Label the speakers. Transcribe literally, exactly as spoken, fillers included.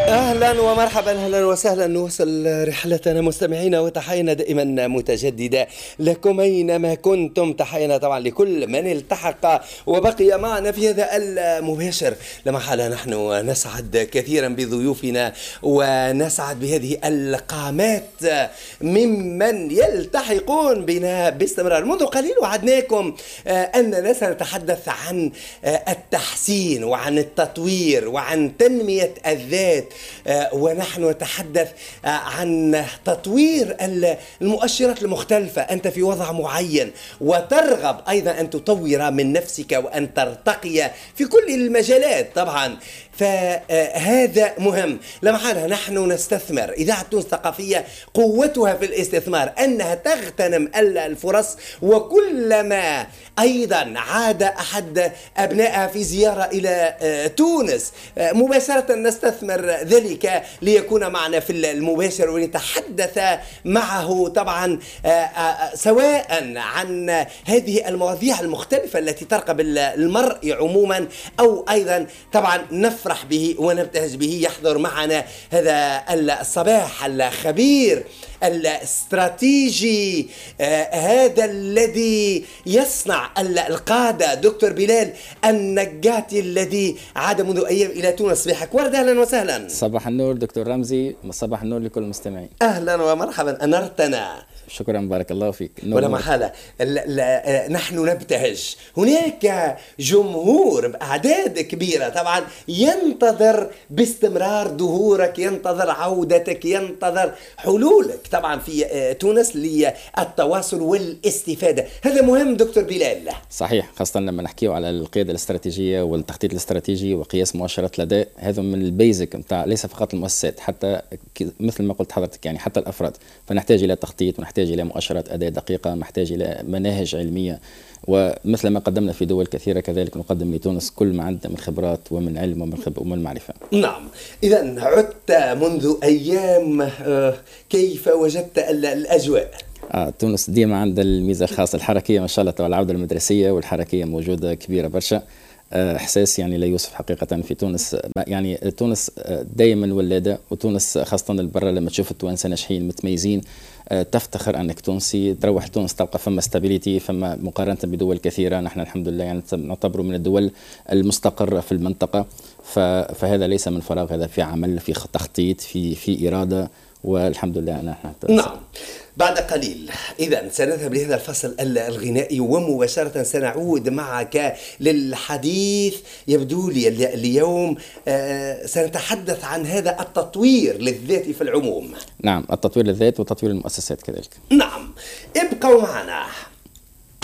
Speaker 1: أهلا ومرحبا، أهلا وسهلا. نواصل رحلتنا مستمعينا وتحينا دائما متجددة لكم أينما كنتم. تحينا طبعا لكل من التحق وبقي معنا في هذا المباشر. لما حال نحن نسعد كثيرا بضيوفنا ونسعد بهذه القامات ممن يلتحقون بنا باستمرار. منذ قليل وعدناكم أننا سنتحدث عن التحسين وعن التطوير وعن تنمية الذات، ونحن نتحدث عن تطوير المؤشرات المختلفة. أنت في وضع معين وترغب أيضا أن تطور من نفسك وأن ترتقي في كل المجالات طبعا، فهذا مهم. لما حالها نحن نستثمر. إذاعة تونس الثقافية قوتها في الاستثمار أنها تغتنم الفرص، وكلما أيضا عاد أحد أبنائها في زيارة إلى تونس مباشرة نستثمر ذلك ليكون معنا في المباشر ونتحدث معه طبعا سواء عن هذه المواضيع المختلفة التي ترقب المرء عموما، أو أيضا طبعا نفرح به ونبتهج به. يحضر معنا هذا الصباح الخبير الاستراتيجي آه هذا الذي يصنع القادة، دكتور بلال النجاتي الذي عاد منذ أيام إلى تونس. بحق ورد، أهلا وسهلا.
Speaker 2: صباح النور دكتور رمزي، صباح النور لكل المستمعين.
Speaker 1: أهلا ومرحبا، أنرتنا.
Speaker 2: شكرا، بارك الله فيك.
Speaker 1: ولا محالة نحن نبتهج. هناك جمهور بأعداد كبيرة طبعا ينتظر باستمرار ظهورك، ينتظر عودتك، ينتظر حلولك طبعا في تونس للتواصل والاستفادة. هذا مهم دكتور بلال.
Speaker 2: صحيح، خاصة لما نحكيه على القيادة الاستراتيجية والتخطيط الاستراتيجي وقياس مؤشرات الأداء. هذا من البيزك متاع ليس فقط المؤسسات، حتى مثل ما قلت حضرتك يعني حتى الأفراد. فنحتاج إلى تخطيط ونحتاج نحتاج إلى مؤشرات أداء دقيقة، نحتاج إلى مناهج علمية، ومثل ما قدمنا في دول كثيرة كذلك نقدم لتونس كل ما عندنا من خبرات ومن علم ومن خبرة ومن معرفة.
Speaker 1: نعم، إذا عدت منذ أيام، كيف وجدت الأجواء؟
Speaker 2: آه، تونس ديما عندها الميزة الخاصة الحركية ما شاء الله، العودة المدرسية والحركية موجودة كبيرة برشا. إحساس يعني لا يوصف حقيقة في تونس. يعني تونس دائما ولادة، وتونس خاصة البرة لما تشوف التوانسة ناجحين متميزين تفتخر أنك تونسي. تروح تونس تلقى فما ستابيليتي، فما مقارنة بدول كثيرة. نحن الحمد لله يعني نعتبر من الدول المستقرة في المنطقة. فهذا ليس من فراغ، هذا في عمل، في تخطيط، في في إرادة، والحمد لله نحن.
Speaker 1: نعم، بعد قليل إذا سنذهب لهذا الفصل الغنائي ومباشرة سنعود معك للحديث. يبدو لي اليوم آه سنتحدث عن هذا التطوير للذات في العموم.
Speaker 2: نعم، التطوير للذات وتطوير المؤسسات كذلك.
Speaker 1: نعم، ابقوا معنا.